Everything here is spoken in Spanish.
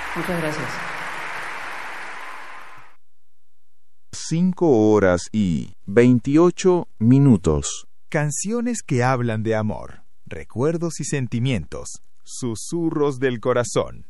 Muchas gracias. 5:28. Canciones que hablan de amor, recuerdos y sentimientos, susurros del corazón.